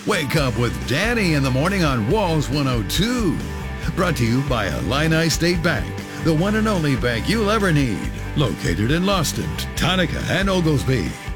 Wake up with Danny in the morning on Walls 102. Brought to you by Illini State Bank, the one and only bank you'll ever need. Located in Lawston, Tunica, and Oglesby.